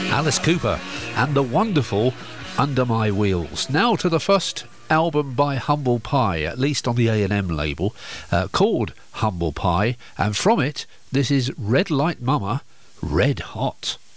Alice Cooper and the wonderful Under My Wheels. Now to the first album by Humble Pie, at least on the A&M label, called Humble Pie, and from it, this is Red Light Mama, Red Hot.